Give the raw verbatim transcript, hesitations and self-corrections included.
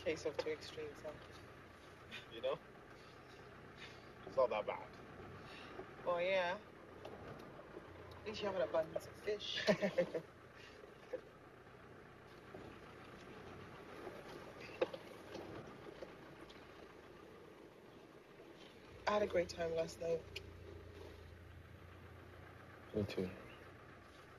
Case of two extremes, huh? You know? It's not that bad. Oh, yeah. At least you have an abundance of fish. I had a great time last night. Me too.